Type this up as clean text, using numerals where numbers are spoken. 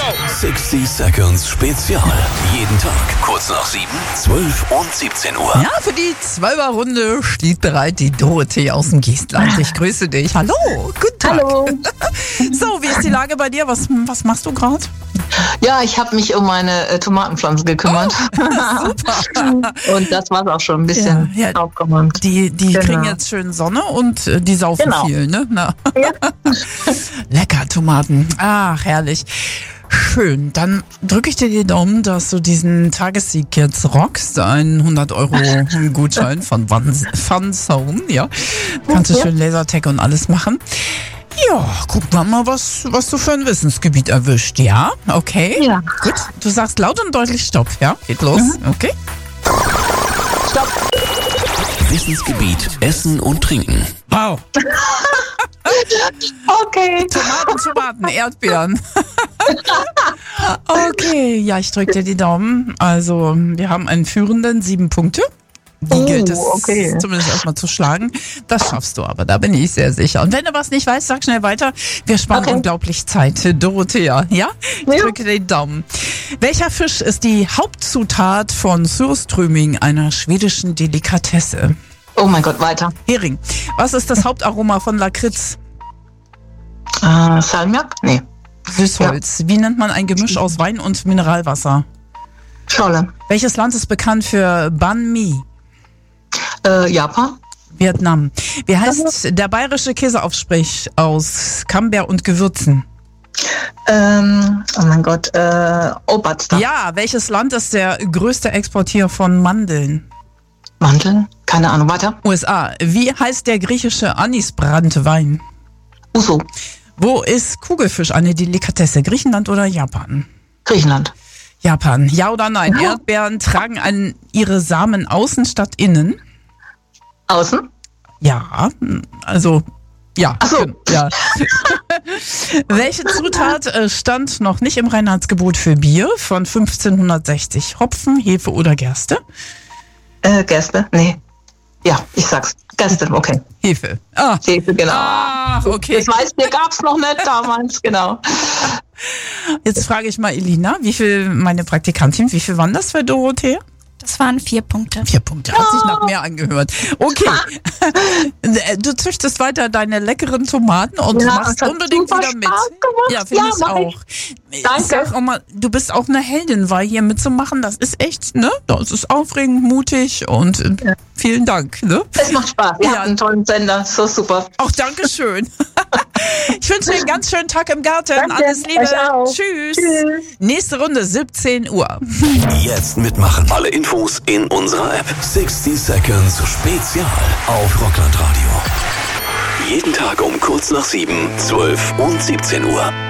60 Seconds Spezial. Jeden Tag kurz nach 7, 12 und 17 Uhr. Ja, für die 12er-Runde steht bereit die Dorothee aus dem Geestland. Ich grüße dich. Hallo, guten Tag. Hallo. So, wie ist die Lage bei dir? Was machst du gerade? Ja, ich habe mich um meine Tomatenpflanze gekümmert. Super. Und das war's auch schon ein bisschen aufgeräumt. Die Genau. kriegen jetzt schön Sonne und die saufen viel, ne? Na. Ja. Lecker, Tomaten. Ach, herrlich. Schön. Dann drücke ich dir die Daumen, dass du diesen Tagessieg jetzt rockst. Ein 100-Euro-Gutschein von Funzone, ja. Kannst du schön Lasertag und alles machen. Ja, gucken wir mal, was du für ein Wissensgebiet erwischt. Ja, okay. Ja. Gut, du sagst laut und deutlich Stopp, ja? Geht los, okay? Stopp. Wissensgebiet Essen und Trinken. Wow. Okay. Tomaten, Erdbeeren. Okay, ja, ich drücke dir die Daumen. Also, wir haben einen Führenden, 7 Punkte. Die gilt es zumindest erstmal zu schlagen. Das schaffst du aber, da bin ich sehr sicher. Und wenn du was nicht weißt, sag schnell weiter. Wir sparen unglaublich Zeit. Dorothea, ja? Ich drücke dir die Daumen. Welcher Fisch ist die Hauptzutat von Surströmming, einer schwedischen Delikatesse? Oh mein Gott, weiter. Hering. Was ist das Hauptaroma von Lakritz? Salmiak? Nee. Süßholz. Wie nennt man ein Gemisch aus Wein und Mineralwasser? Scholle. Welches Land ist bekannt für Banh Mi? Japan? Vietnam. Wie heißt der bayerische Käseaufstrich aus Camembert und Gewürzen? Oh mein Gott, Oberster. Ja, welches Land ist der größte Exportier von Mandeln? Mandeln? Keine Ahnung, weiter. USA. Wie heißt der griechische Anisbrandwein? Uso. Wo ist Kugelfisch eine Delikatesse? Griechenland oder Japan? Griechenland. Japan. Ja oder nein? Erdbeeren tragen an ihre Samen außen statt innen? Außen? Ja, also ja. Ach so. Ja. Welche Zutat stand noch nicht im Reinheitsgebot für Bier von 1560? Hopfen, Hefe oder Gerste? Gerste? Nee. Ja, ich sag's. Gerste, okay. Hefe. Hefe, genau. Ach, okay. Das Weißbier gab's noch nicht damals, genau. Jetzt frage ich mal Elina, meine Praktikantin, wie viel waren das für Dorothea? Das waren 4 Punkte. 4 Punkte, hat sich nach mehr angehört. Okay, du züchtest weiter deine leckeren Tomaten und machst unbedingt wieder mit. Ja, finde ich auch. Danke. Ich sag auch mal, du bist auch eine Heldin, weil hier mitzumachen, das ist echt, ne? Das ist aufregend, mutig und vielen Dank, ne? Es macht Spaß. Ihr habt einen tollen Sender, so super. Auch Dankeschön. Ich wünsche dir einen ganz schönen Tag im Garten. Danke, Alles Liebe. euch auch. Tschüss. Tschüss. Nächste Runde 17 Uhr. Jetzt mitmachen. Alle Infos in unserer App. 60 Seconds Spezial auf Rockland Radio. Jeden Tag um kurz nach 7, 12 und 17 Uhr.